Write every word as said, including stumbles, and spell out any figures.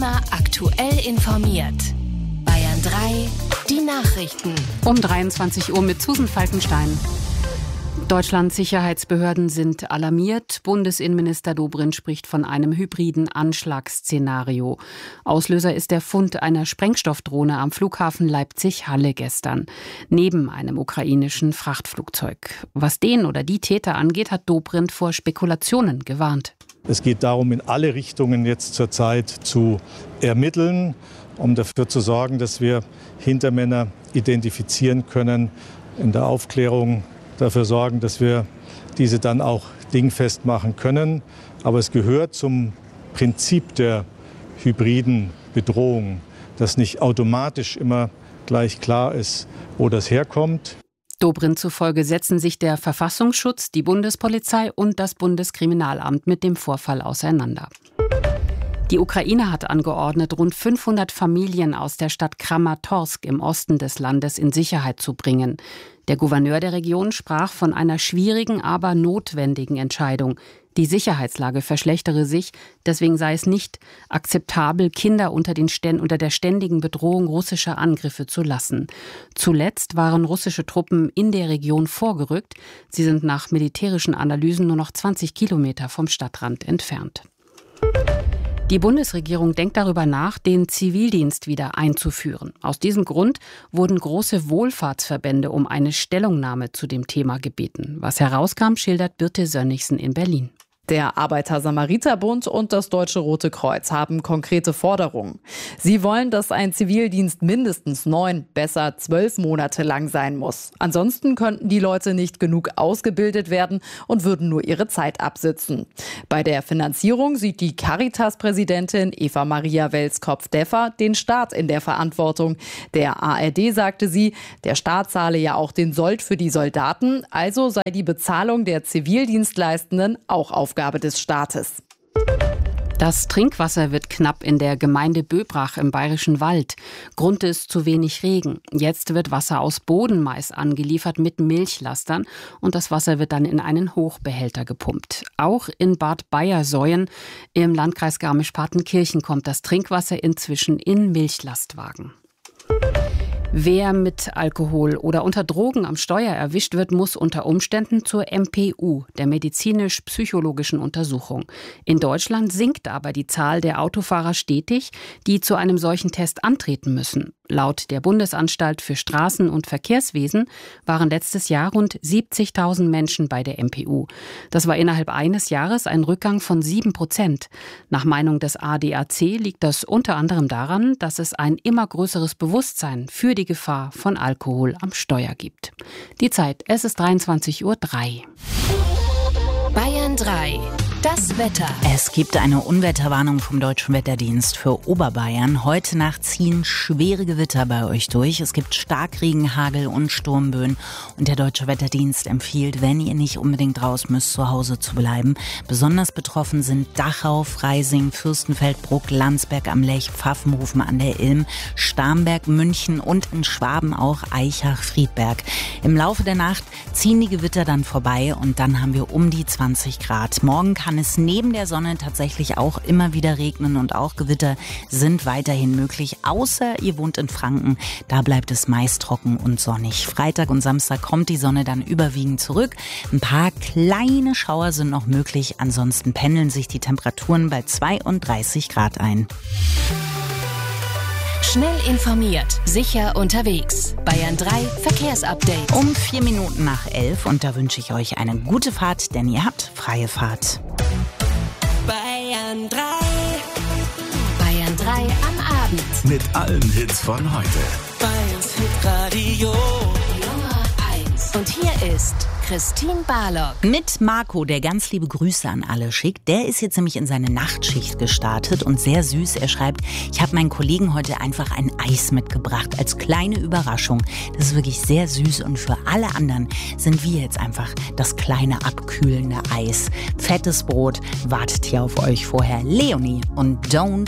Immer aktuell informiert. Bayern drei, die Nachrichten. Um dreiundzwanzig Uhr mit Susan Falkenstein. Deutschlands Sicherheitsbehörden sind alarmiert. Bundesinnenminister Dobrindt spricht von einem hybriden Anschlagsszenario. Auslöser ist der Fund einer Sprengstoffdrohne am Flughafen Leipzig-Halle gestern, neben einem ukrainischen Frachtflugzeug. Was den oder die Täter angeht, hat Dobrindt vor Spekulationen gewarnt. Es geht darum, in alle Richtungen jetzt zurzeit zu ermitteln, um dafür zu sorgen, dass wir Hintermänner identifizieren können, in der Aufklärung dafür sorgen, dass wir diese dann auch dingfest machen können. Aber es gehört zum Prinzip der hybriden Bedrohung, dass nicht automatisch immer gleich klar ist, wo das herkommt. Dobrindt zufolge setzen sich der Verfassungsschutz, die Bundespolizei und das Bundeskriminalamt mit dem Vorfall auseinander. Die Ukraine hat angeordnet, rund fünfhundert Familien aus der Stadt Kramatorsk im Osten des Landes in Sicherheit zu bringen. Der Gouverneur der Region sprach von einer schwierigen, aber notwendigen Entscheidung. Die Sicherheitslage verschlechtere sich, deswegen sei es nicht akzeptabel, Kinder unter, den Ständ, unter der ständigen Bedrohung russischer Angriffe zu lassen. Zuletzt waren russische Truppen in der Region vorgerückt. Sie sind nach militärischen Analysen nur noch zwanzig Kilometer vom Stadtrand entfernt. Die Bundesregierung denkt darüber nach, den Zivildienst wieder einzuführen. Aus diesem Grund wurden große Wohlfahrtsverbände um eine Stellungnahme zu dem Thema gebeten. Was herauskam, schildert Birte Sönnigsen in Berlin. Der Arbeiter-Samariter-Bund und das Deutsche Rote Kreuz haben konkrete Forderungen. Sie wollen, dass ein Zivildienst mindestens neun, besser zwölf Monate lang sein muss. Ansonsten könnten die Leute nicht genug ausgebildet werden und würden nur ihre Zeit absitzen. Bei der Finanzierung sieht die Caritas-Präsidentin Eva Maria Welskopf-Deffer den Staat in der Verantwortung. Der A R D sagte sie, der Staat zahle ja auch den Sold für die Soldaten, also sei die Bezahlung der Zivildienstleistenden auch auf Aufgabe des Staates. Das Trinkwasser wird knapp in der Gemeinde Böbrach im Bayerischen Wald. Grund ist zu wenig Regen. Jetzt wird Wasser aus Bodenmais angeliefert mit Milchlastern und das Wasser wird dann in einen Hochbehälter gepumpt. Auch in Bad Bayersoien im Landkreis Garmisch-Partenkirchen kommt das Trinkwasser inzwischen in Milchlastwagen. Wer mit Alkohol oder unter Drogen am Steuer erwischt wird, muss unter Umständen zur M P U, der medizinisch-psychologischen Untersuchung. In Deutschland sinkt aber die Zahl der Autofahrer stetig, die zu einem solchen Test antreten müssen. Laut der Bundesanstalt für Straßen- und Verkehrswesen waren letztes Jahr rund siebzigtausend Menschen bei der M P U. Das war innerhalb eines Jahres ein Rückgang von sieben Prozent. Nach Meinung des A D A C liegt das unter anderem daran, dass es ein immer größeres Bewusstsein für die Gefahr von Alkohol am Steuer gibt. Die Zeit, es ist dreiundzwanzig Uhr drei. Bayern drei. Das Wetter. Es gibt eine Unwetterwarnung vom Deutschen Wetterdienst für Oberbayern. Heute Nacht ziehen schwere Gewitter bei euch durch. Es gibt Starkregen, Hagel und Sturmböen. Und der Deutsche Wetterdienst empfiehlt, wenn ihr nicht unbedingt raus müsst, zu Hause zu bleiben. Besonders betroffen sind Dachau, Freising, Fürstenfeldbruck, Landsberg am Lech, Pfaffenhofen an der Ilm, Starnberg, München und in Schwaben auch Aichach, Friedberg. Im Laufe der Nacht ziehen die Gewitter dann vorbei und dann haben wir um die zwanzig Grad. Morgen kann es neben der Sonne tatsächlich auch immer wieder regnen und auch Gewitter sind weiterhin möglich, außer ihr wohnt in Franken. Da bleibt es meist trocken und sonnig. Freitag und Samstag kommt die Sonne dann überwiegend zurück. Ein paar kleine Schauer sind noch möglich, ansonsten pendeln sich die Temperaturen bei zweiunddreißig Grad ein. Schnell informiert, sicher unterwegs. Bayern drei Verkehrsupdate. Um vier Minuten nach elf und da wünsche ich euch eine gute Fahrt, denn ihr habt freie Fahrt. Bayern drei. Bayern drei am Abend. Mit allen Hits von heute. Bayerns Hitradio Nummer eins. Und hier ist Christine Barlock. Mit Marco, der ganz liebe Grüße an alle schickt. Der ist jetzt nämlich in seine Nachtschicht gestartet und sehr süß. Er schreibt, ich habe meinen Kollegen heute einfach ein Eis mitgebracht als kleine Überraschung. Das ist wirklich sehr süß und für alle anderen sind wir jetzt einfach das kleine abkühlende Eis. Fettes Brot wartet hier auf euch vorher. Leonie und Don't